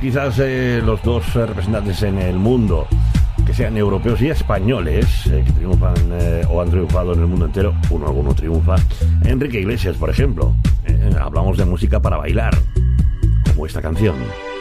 Quizás los dos representantes en el mundo que sean europeos y españoles, que triunfan o han triunfado en el mundo entero, alguno triunfa. Enrique Iglesias, por ejemplo. Hablamos de música para bailar, como esta canción.